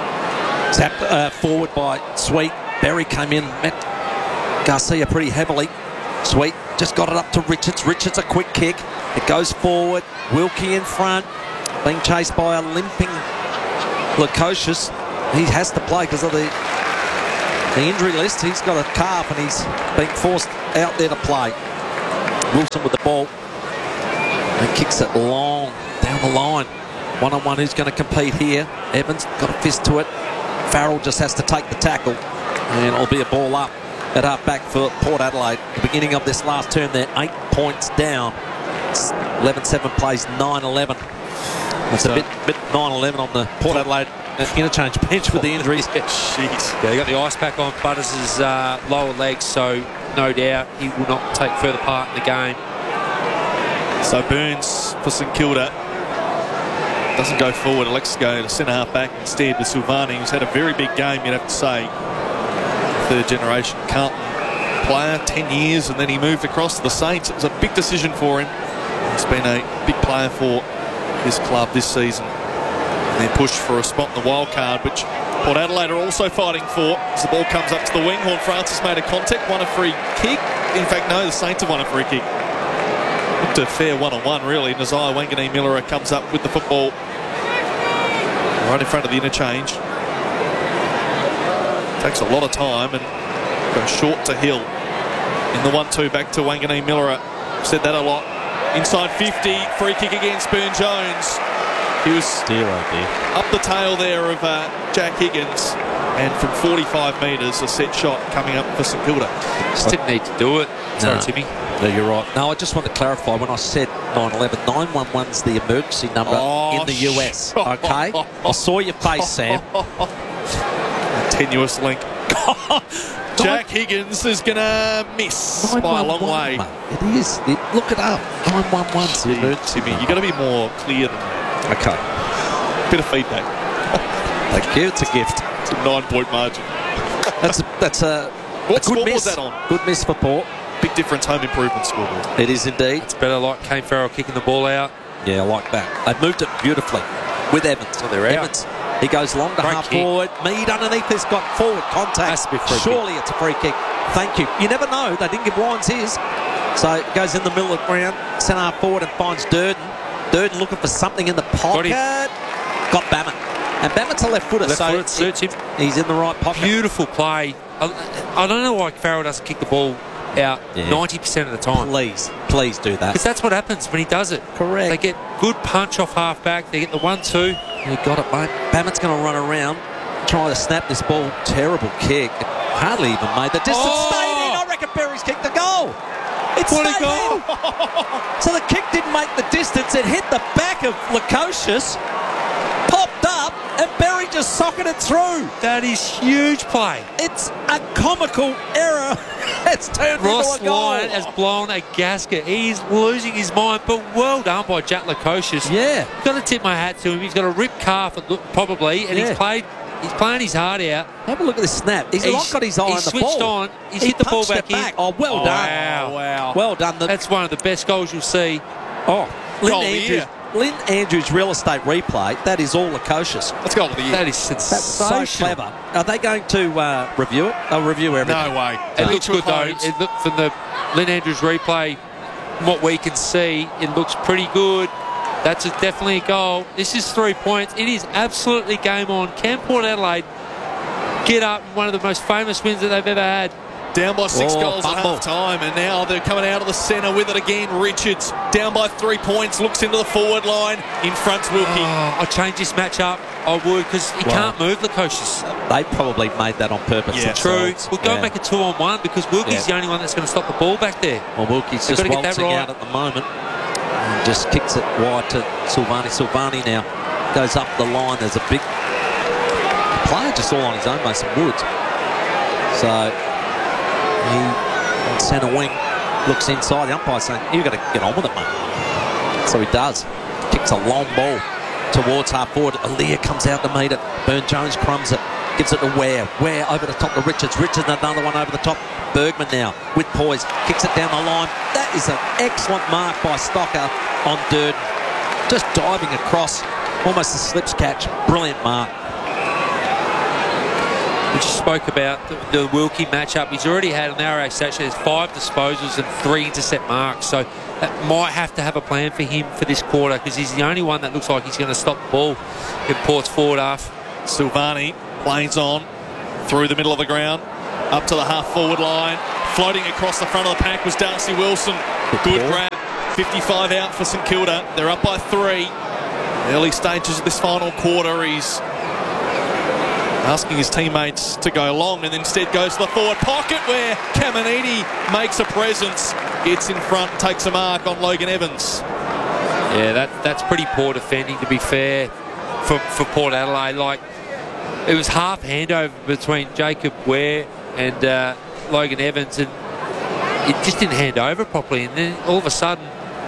Tapped forward by Sweet. Berry came in, met Garcia pretty heavily. Sweet just got it up to Richards. Richards a quick kick. It goes forward. Wilkie in front, being chased by a limping Lukosius. He has to play because of the injury list. He's got a calf and he's being forced out there to play. Wilson with the ball and kicks it long down the line. One-on-one, who's going to compete here? Evans got a fist to it. Farrell just has to take the tackle, and it'll be a ball up at half back for Port Adelaide. The beginning of this last term, they're 8 points down. 11-7 plays 9-11. It's a bit 9-11 on the Port Adelaide interchange bench with the injuries. Jeez. Yeah, they got the ice pack on Butters' lower legs, so no doubt he will not take further part in the game. So Burns for St Kilda doesn't go forward. Elects to go to centre half back instead with Silvani, who's had a very big game, you'd have to say. Third generation Carlton player, 10 years, and then he moved across to the Saints. It was a big decision for him. He's been a big player for his club this season. And they're pushed for a spot in the wild card, which Port Adelaide are also fighting for. As the ball comes up to the wing, Horne-Francis made a contact, won a free kick. In fact, no, the Saints have won a free kick. Looked a fair one-on-one, really. Nasiah Wanganeen-Miller comes up with the football right in front of the interchange. Takes a lot of time and goes short to Hill. In the 1-2 back to Wanganeen-Miller. Said that a lot. Inside 50, free kick against Burn-Jones. He was up the tail there of Jack Higgins. And from 45 metres, a set shot coming up for St Kilda. Just didn't need to do it. Sorry, Timmy. No, you're right. No, I just want to clarify when I said 911, 911's the emergency number in the US. Okay? I saw your face, Sam. A tenuous link. Jack Higgins is going to miss by a long way. It is. Look it up. 911's the emergency. Timmy, you've got to be more clear than that. Okay. Bit of feedback. Thank you. It's a gift. It's a 9-point margin. That's a what good miss. Was that on? Good miss for Port. Big difference, home improvement scoreboard. It is indeed. It's better like Kane Farrell kicking the ball out. Yeah, I like that. They've moved it beautifully with Evans. So they're Evans, he goes long to half forward. Mead underneath has got forward contact. Has to be free Surely kick. It's a free kick. Thank you. You never know. They didn't give Wines his. So it goes in the middle of the ground, centre half forward and finds Durden. Durden looking for something in the pocket. Got Bammett. And Bammett's a left footer. Suits him. He's in the right pocket. Beautiful play. I don't know why Farrell doesn't kick the ball out 90% of the time. Please do that. Because that's what happens when he does it. Correct. They get good punch off half back. They get the 1-2. You got it, mate. Bammett's going to run around, try to snap this ball. Terrible kick. Hardly even made the distance. Stayed in. I reckon Berry's kicked the goal. It's what a goal. So the kick didn't make the distance. It hit the back of Lukosius, popped up, and Berry just socketed it through. That is huge play. It's a comical error. It's turned Ross into a goal. Lyon has blown a gasket. He's losing his mind, but well done by Jack Lukosius. Yeah. Got to tip my hat to him. He's got a ripped calf, probably, and he's playing his heart out. Have a look at this snap. He's not got his eye on the ball. He's switched on. He's hit the ball back in. Oh, well done. Wow. Well done. That's one of the best goals you'll see. Oh, Lynn Andrews real estate replay. That is all Lukosius. Let's go with the year. That is sensational. That's so clever. Are they going to review it? They'll review everything. No way. It looks good though. It looked from the Lynn Andrews replay. From what we can see, it looks pretty good. That's definitely a goal. This is 3 points. It is absolutely game on. Can Port Adelaide get up in one of the most famous wins that they've ever had? Down by 6 goals at half time, and now they're coming out of the centre with it again. Richards down by 3 points, looks into the forward line. In front's Wilkie. I'd change this match up. I would, because he can't move Lukosius. They probably made that on purpose. Yeah, true. We'll go and make a 2-on-1 because Wilkie's the only one that's going to stop the ball back there. Well, Wilkie's just waltzing out at the moment. And just kicks it wide to Silvani. Silvani now goes up the line. There's a big player just all on his own, Mason Woods. So he, on centre wing, looks inside. The umpire's saying, you've got to get on with it, mate. So he does. Kicks a long ball towards half forward. Aaliyah comes out to meet it. Burn-Jones crumbs it. Gives it to Ware. Ware over the top to Richards. Richards another one over the top. Bergman now with poise. Kicks it down the line. That is an excellent mark by Stocker on Durden. Just diving across. Almost a slips catch. Brilliant mark. We just spoke about the Wilkie matchup. He's already had an RA stat. There's 5 disposals and 3 intercept marks. So that might have to have a plan for him for this quarter, because he's the only one that looks like he's going to stop the ball in Port's forward half. Silvani plays on through the middle of the ground, up to the half-forward line. Floating across the front of the pack was Darcy Wilson. Good grab. 55 out for St Kilda. They're up by 3. Early stages of this final quarter, he's asking his teammates to go long, and instead goes to the forward pocket where Caminiti makes a presence, gets in front, takes a mark on Logan Evans. Yeah, that's pretty poor defending, to be fair, for Port Adelaide. Like, it was half handover between Jacob Ware and Logan Evans, and it just didn't hand over properly, and then all of a sudden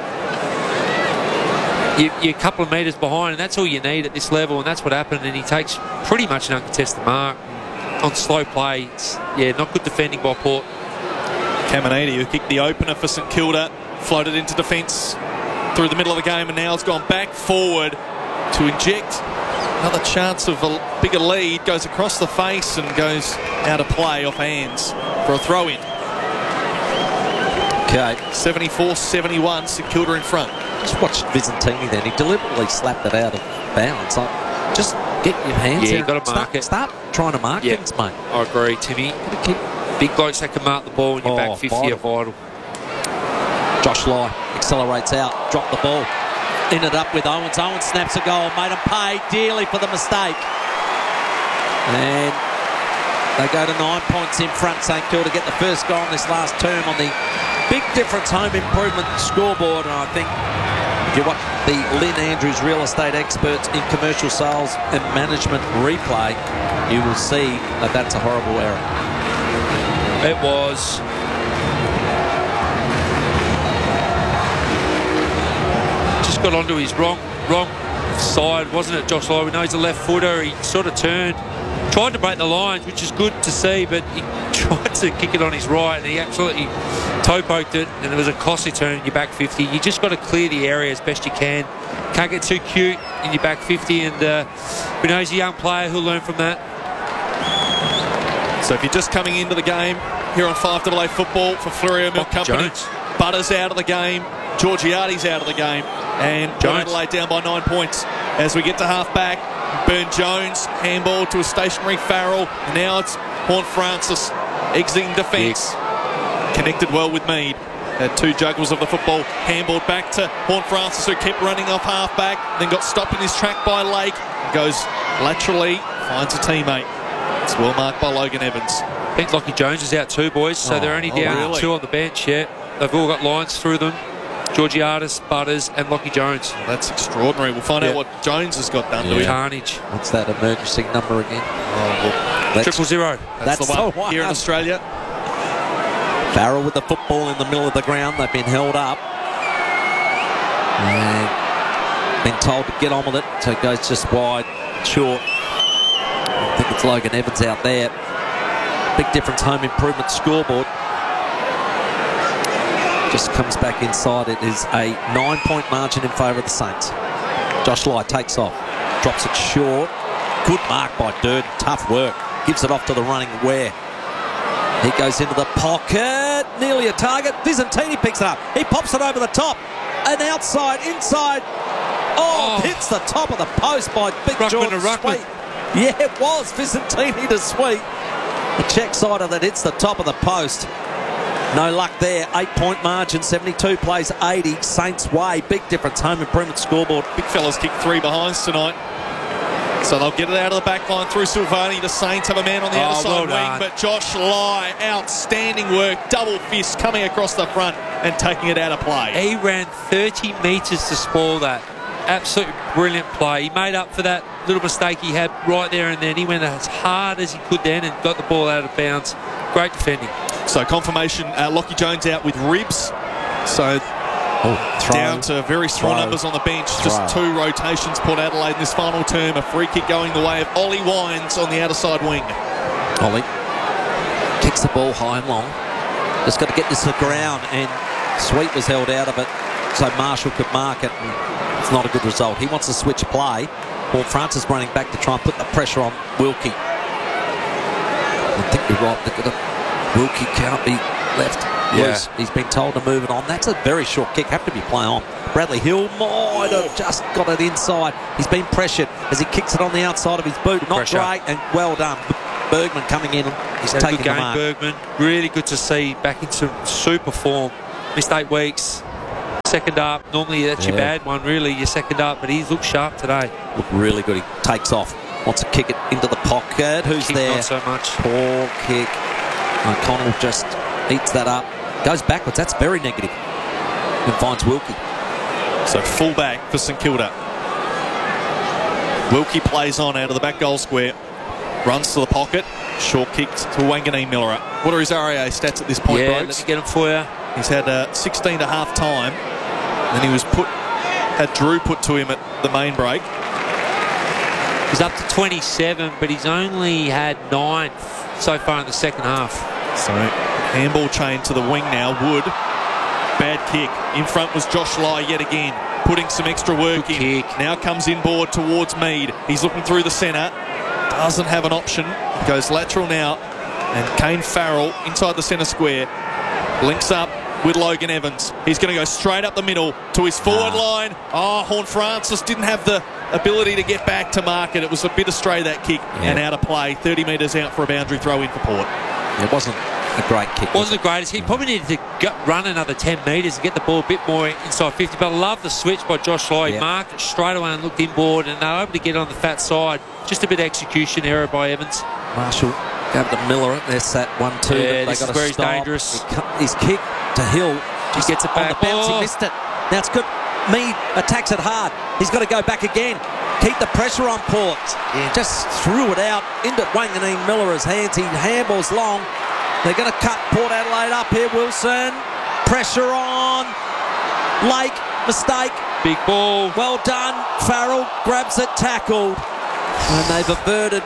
you're a couple of metres behind, and that's all you need at this level, and that's what happened. And he takes pretty much an uncontested mark on slow play. It's, not good defending by Port. Caminiti, who kicked the opener for St Kilda, floated into defence through the middle of the game, and now it's gone back forward to inject another chance of a bigger lead. Goes across the face and goes out of play off hands for a throw-in. Okay. 74-71, St Kilda in front. Just watched Visentini then. He deliberately slapped it out of bounds. Like, just get your hands you out. got to mark it. Start trying to mark things, mate. I agree, Timmy. Big blokes that can mark the ball in your back 50 are vital. Josh Lai accelerates out, dropped the ball. Ended up with Owens. Owens snaps a goal, made him pay dearly for the mistake. And they go to 9 points in front. St Kilda get the first goal in this last term on the big difference home improvement scoreboard. And I think if you watch the Lynn Andrews real estate experts in commercial sales and management replay, you will see that that's a horrible error. It was. Just got onto his wrong side, wasn't it, Josh Lai? We know he's a left footer. He sort of turned, tried to break the lines, which is good to see, but he tried to kick it on his right, and he absolutely toe poked it, and it was a costly turn in your back 50. You just got to clear the area as best you can. Can't get too cute in your back 50, and we know he's a young player who'll learn from that. So if you're just coming into the game here on 5AA football for Fleurieu Milk Company, Jones. Butters out of the game, Georgiades out of the game, and Port Adelaide down by 9 points. As we get to half-back, Burn-Jones, handball to a stationary Farrell. Now it's Horne-Francis exiting defence. Connected well with Mead. Had 2 juggles of the football. Handballed back to Horne-Francis, who kept running off half-back, then got stopped in his track by Lake. Goes laterally, finds a teammate. It's well marked by Logan Evans. I think Lockie Jones is out too, boys, so they're only down 2 on the bench. Yeah, they've all got lines through them. Georgiades, Butters and Lockie Jones. Well, that's extraordinary. We'll find out what Jones has got done to him. Carnage. What's that emergency number again? 000. That's the one here in Australia. Farrell with the football in the middle of the ground. They've been held up and been told to get on with it, so it goes just wide, short. I think it's Logan Evans out there. Big difference home improvement scoreboard. Just comes back inside. It is a 9-point margin in favour of the Saints. Josh Lai takes off, drops it short. Good mark by Durden, tough work. Gives it off to the running Ware. He goes into the pocket, nearly a target. Visentini picks it up. He pops it over the top. And outside, inside. Hits the top of the post by Big George Sweet. Yeah, it was Visentini to Sweet. The check side of that hits the top of the post. No luck there. 8-point margin, 72 plays 80. Saints way, big difference. Home improvement scoreboard. Big fellas kicked 3 behinds tonight. So they'll get it out of the back line through Silvani. The Saints have a man on the other side wing, but Josh Lai, outstanding work. Double fist coming across the front and taking it out of play. He ran 30 metres to spoil that. Absolutely brilliant play. He made up for that little mistake he had right there and then. He went as hard as he could then and got the ball out of bounds. Great defending. So confirmation, Lockie Jones out with ribs. So down to very small numbers on the bench. Just 2 rotations Port Adelaide in this final term. A free kick going the way of Ollie Wines on the outer side wing. Ollie kicks the ball high and long. Just got to get this to the ground, and Sweet was held out of it so Marshall could mark it. And it's not a good result. He wants to switch play. Horne-Francis running back to try and put the pressure on Wilkie. You're right. Wilkie can't be left loose. He's been told to move it on. That's a very short kick. Have to be play on. Bradley Hill might have just got it inside. He's been pressured as he kicks it on the outside of his boot. Not great, and well done. Bergman coming in. He's taking good game, the mark. Bergman. Really good to see back in some super form. Missed 8 weeks. Second up. Normally that's your bad one, really. Your second up, but he's looked sharp today. Looked really good. He takes off. Wants to kick it into the pocket. Who's Kick there? Not so much. Poor kick. O'Connell just eats that up. Goes backwards. That's very negative. And finds Wilkie. So full back for St Kilda. Wilkie plays on out of the back goal square. Runs to the pocket. Short kick to Wanganeen Miller. What are his RAA stats at this point, Yeah, Brogues? let me get him for you. He's had 16 at half time. Then he was had Drew put to him at the main break. He's up to 27, but he's only had 9 so far in the second half. So handball chain to the wing now. Wood. Bad kick. In front was Josh Lai yet again. Putting some extra work in. Kick. Now comes inboard towards Mead. He's looking through the centre. Doesn't have an option. Goes lateral now. And Kane Farrell inside the centre square. Links up with Logan Evans. He's going to go straight up the middle to his forward line. Oh, Horne-Francis didn't have the ability to get back to mark it. It was a bit astray, that kick, and out of play. 30 metres out for a boundary throw in for Port. It wasn't a great kick. Wasn't the greatest. He probably needed to run another 10 metres and get the ball a bit more inside 50. But I love the switch by Josh Lloyd. He marked it straight away and looked inboard, and they were able to get on the fat side. Just a bit of execution error by Evans. Marshall gave it to Miller. There's that 1-2. Yeah, they this got is to where he's stop. dangerous. His kick to Hill. He gets it back. On the bounce, he missed it. Now it's good. Mead attacks it hard. He's got to go back again. Keep the pressure on Port. Just threw it out into Wanganeen Miller's hands. He handballs long. They're going to cut Port Adelaide up here. Wilson. Pressure on. Lake. Mistake. Big ball. Well done. Farrell grabs it. Tackled. And they've averted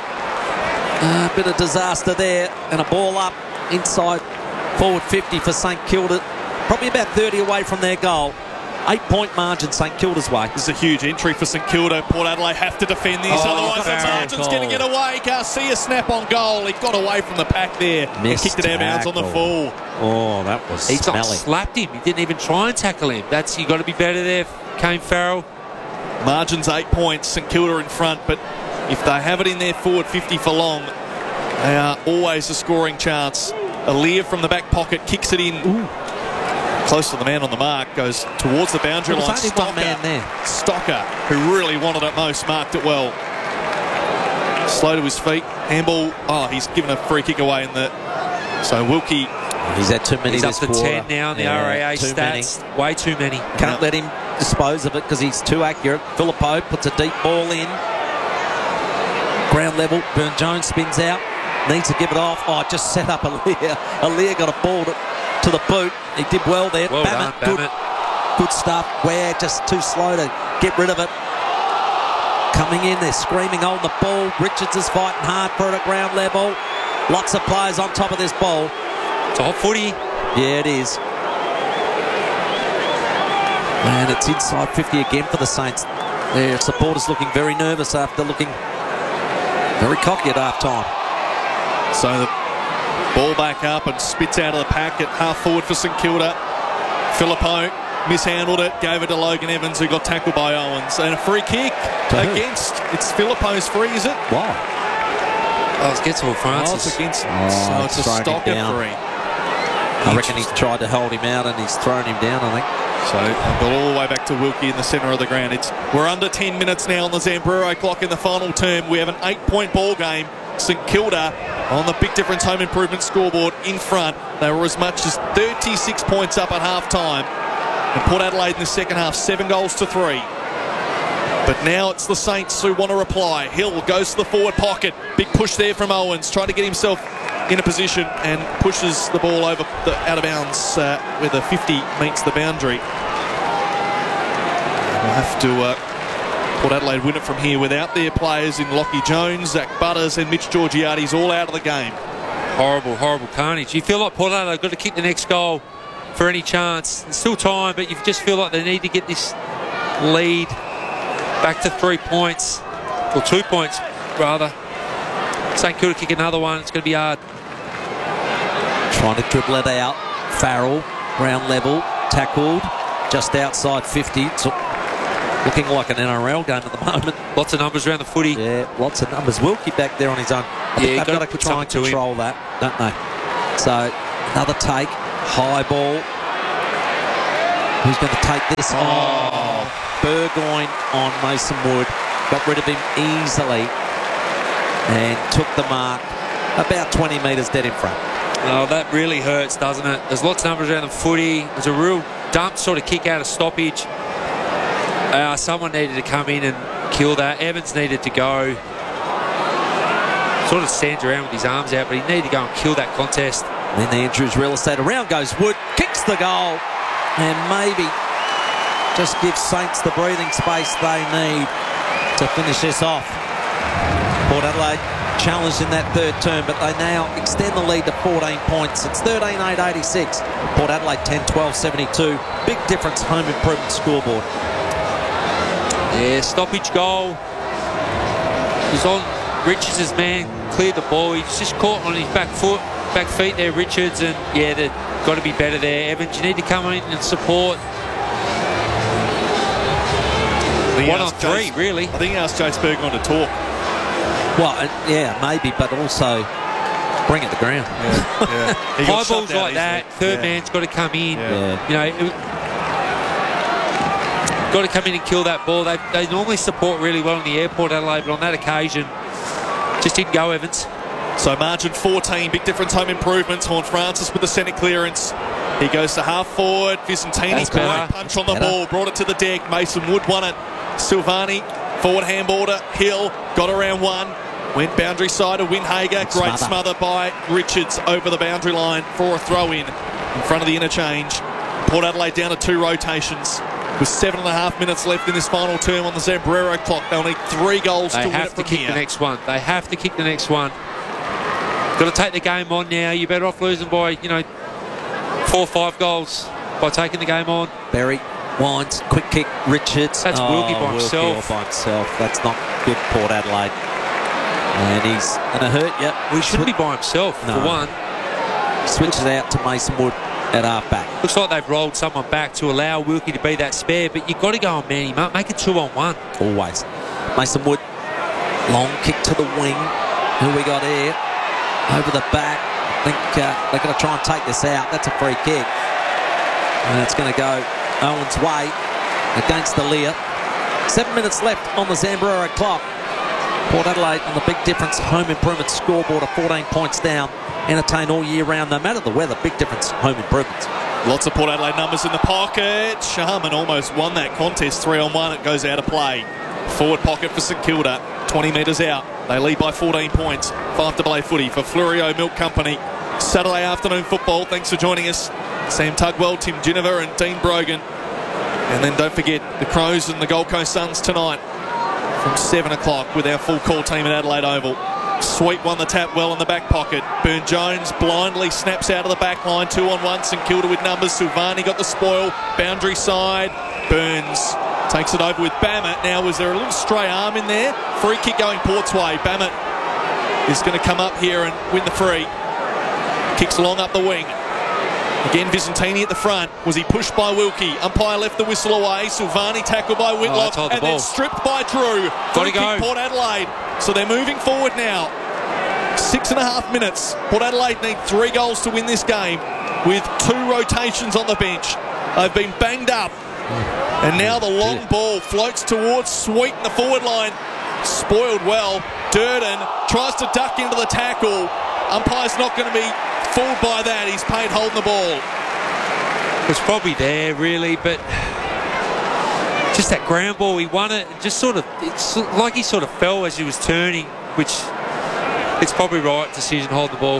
a bit of disaster there. And a ball up inside forward 50 for St Kilda. Probably about 30 away from their goal. 8-point margin St Kilda's way. This is a huge entry for St Kilda. Port Adelaide have to defend this, otherwise the margin's going to get away. Garcia snap on goal. He got away from the pack there and kicked it out of bounds on the full. Oh, that was He smelly. slapped him. He didn't even try and tackle him. You got to be better there, Kane Farrell. Margin's 8 points. St Kilda in front, but if they have it in their forward 50 for long, they are always a scoring chance. Aaliyah from the back pocket kicks it in. Ooh. Close to the man on the mark, goes towards the boundary line. Only one man there. Stocker, who really wanted it most, marked it well. Slow to his feet. Handball. Oh, he's given a free kick away in the. So Wilkie. He's had too many. He's this up to quarter. 10 now in the RAA stats. Many. Way too many. Can't let him dispose of it because he's too accurate. Phillippo puts a deep ball in. Ground level. Burne-Jones spins out. Needs to give it off. Oh, just set up Aaliyah. Aaliyah got a ball to the boot. He did well there. Well done, Bammett. Good stuff. Ware just too slow to get rid of it. Coming in, they're screaming on the ball. Richards is fighting hard for it at ground level. Lots of players on top of this ball. It's a hot footy. Yeah, it is. And it's inside 50 again for the Saints. Their supporters looking very nervous after looking very cocky at half time. So the ball back up and spits out of the pack at half forward for St Kilda. Phillippo mishandled it, gave it to Logan Evans, who got tackled by Owens. And a free kick against. It's Phillippo's free, is it? Wow. Oh, it's against Horne-Francis. Oh, it's against. Oh, so it's a Stocker free. I reckon he's tried to hold him out and he's thrown him down, I think. So I'll go all the way back to Wilkie in the centre of the ground. We're under 10 minutes now on the Zambrero clock in the final term. We have an 8-point ball game. St Kilda on the Big Difference Home Improvement scoreboard in front. They were as much as 36 points up at half time. And Port Adelaide in the second half, 7 goals to 3. But now it's the Saints who want to reply. Hill goes to the forward pocket. Big push there from Owens, trying to get himself in a position and pushes the ball over out of bounds where the 50 meets the boundary. We'll have to Port Adelaide win it from here without their players in Lockie Jones, Zach Butters and Mitch Georgiades all out of the game. Horrible, horrible carnage. You feel like Port Adelaide have got to kick the next goal for any chance. There's still time, but you just feel like they need to get this lead back to 3 points, or 2 points rather. St Kilda kick another one. It's going to be hard. Trying to dribble it out. Farrell, ground level, tackled, just outside 50. It's looking like an NRL game at the moment. Lots of numbers around the footy. Yeah, lots of numbers. Wilkie back there on his own. I think they've got to try and control that, don't they? So, another take. High ball. Who's going to take this? Oh, Burgoyne on Mason Wood. Got rid of him easily and took the mark about 20 metres dead in front. Oh, that really hurts, doesn't it? There's lots of numbers around the footy. There's a real dump sort of kick out of stoppage. Someone needed to come in and kill that. Evans needed to go. Sort of stands around with his arms out, but he needed to go and kill that contest. Then the Andrews real estate. Around goes Wood. Kicks the goal. And maybe just gives Saints the breathing space they need to finish this off. Port Adelaide challenged in that third term, but they now extend the lead to 14 points. It's 13-8-86. Port Adelaide 10-12-72. Big difference, home improvement scoreboard. Yeah, stoppage goal. He's on Richards' man, cleared the ball. He's just caught on his back feet there, Richards, and yeah, they've got to be better there. Evans, you need to come in and support. 1 on 3, really. I think he asked Jace Burgoyne to talk. Well, yeah, maybe, but also bring it to ground. Yeah. High balls like that, third man's got to come in. Yeah. You know, got to come in and kill that ball. They normally support really well in the airport, Adelaide, but on that occasion, just didn't go, Evans. So margin 14, big difference, home improvements. Horn Francis with the centre clearance. He goes to half forward. Visentini, great punch on the ball, brought it to the deck. Mason Wood won it. Silvani, forward handballer. Hill got around one. Went boundary side to Windhager. Great smother by Richards over the boundary line for a throw in front of the interchange. Port Adelaide down to 2 rotations. With 7.5 minutes left in this final term on the Zambrero clock. They'll need 3 goals to win it from here. They have to kick the next one. They have to kick the next one. Got to take the game on now. You're better off losing by, 4 or 5 goals by taking the game on. Berry winds, quick kick, Richards. That's Wilkie by himself. Wilkie by himself. That's not good, Port Adelaide. And he's going to hurt you. Well, he shouldn't be by himself, for one. Switches out to Mason Wood at half-back. Looks like they've rolled someone back to allow Wilkie to be that spare, but you've got to go and man him up. Make it 2-on-1. Always. Mason Wood, long kick to the wing. Who we got here? Over the back. I think they're going to try and take this out. That's a free kick. And it's going to go Owen's way against the Lear. 7 minutes left on the Zambrero clock. Port Adelaide on the big difference home improvement scoreboard of 14 points down. Entertain all year round, no matter the weather. Big difference home improvements. Lots of Port Adelaide numbers in the pocket. Sharman almost won that contest. 3-on-1. It goes out of play. Forward pocket for St Kilda. 20 metres out. They lead by 14 points. 5 to play footy for Fleurieu Milk Company. Saturday afternoon football. Thanks for joining us. Sam Tugwell, Tim Ginniver and Dean Brogan. And then don't forget the Crows and the Gold Coast Suns tonight from 7 o'clock with our full call team at Adelaide Oval. Sweet won the tap well in the back pocket. Burne-Jones blindly snaps out of the back line. 2-on-1. St Kilda with numbers. Silvani got the spoil. Boundary side. Burns takes it over with Bammett. Now, was there a little stray arm in there? Free kick going Port's way. Bammett is going to come up here and win the free. Kicks long up the wing. Again, Visentini at the front. Was he pushed by Wilkie? Umpire left the whistle away. Silvani tackled by Whitlock and then stripped by Drew. Got to go. Port Adelaide. So they're moving forward now. 6.5 minutes. Port Adelaide need 3 goals to win this game with 2 rotations on the bench. They've been banged up. And now the long ball floats towards Sweet in the forward line. Spoiled well. Durden tries to duck into the tackle. Umpire's not going to be fooled by that. He's paid holding the ball. It's probably there, really, but just that ground ball, he won it. Just sort of, it's like he sort of fell as he was turning, which it's probably right decision holding the ball.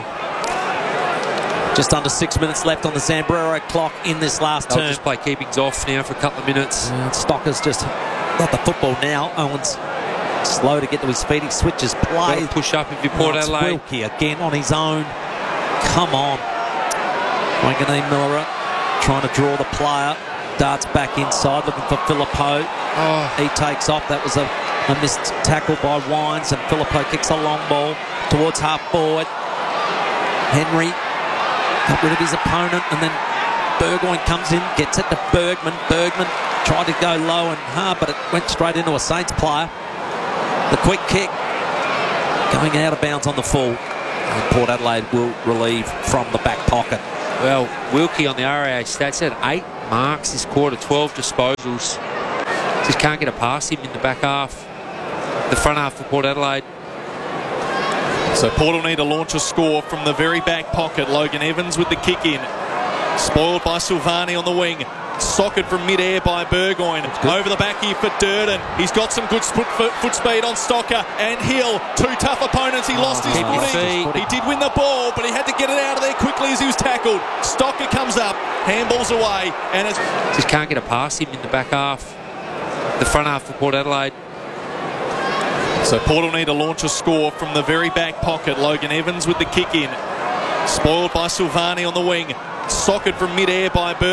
Just under 6 minutes left on the Zambrero clock in this last term. They'll just play keepings off now for a couple of minutes. Stocker's just got the football now. Owens slow to get to his feet. He switches play. Push up if you Port Adelaide. Wilkie again on his own. Come on. Wanganeen Miller trying to draw the player. Darts back inside looking for Philippou. He takes off. That was a missed tackle by Wines, and Philippou kicks a long ball towards half forward. Henry got rid of his opponent, and then Burgoyne comes in, gets it to Bergman. Bergman tried to go low and hard, but it went straight into a Saints player. The quick kick going out of bounds on the full. And Port Adelaide will relieve from the back pocket. Well, Wilkie on the RAA stats had 8 marks this quarter, 12 disposals. Just can't get it past him in the back half. The front half for Port Adelaide. So Port will need to launch a score from the very back pocket. Logan Evans with the kick in. Spoiled by Silvani on the wing. Socket from mid-air by Burgoyne. Over the back here for Durden. He's got some good foot speed on Stocker and Hill. 2 tough opponents. He lost his footing. He did win the ball, but he had to get it out of there quickly as he was tackled. Stocker comes up, handballs away, and it's... Just can't get it past him in the back half. The front half for Port Adelaide. So Port will need to launch a score from the very back pocket. Logan Evans with the kick in. Spoiled by Silvani on the wing. Socket from mid-air by Burgoyne.